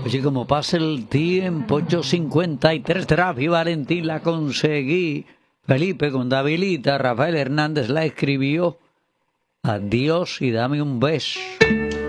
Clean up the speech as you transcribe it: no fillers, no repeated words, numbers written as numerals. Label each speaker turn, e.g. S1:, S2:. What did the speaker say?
S1: Oye, como pasa el tiempo, 8:53, Trafi Valentín la conseguí. Felipe con Davilita, Rafael Hernández la escribió. Adiós y dame un beso.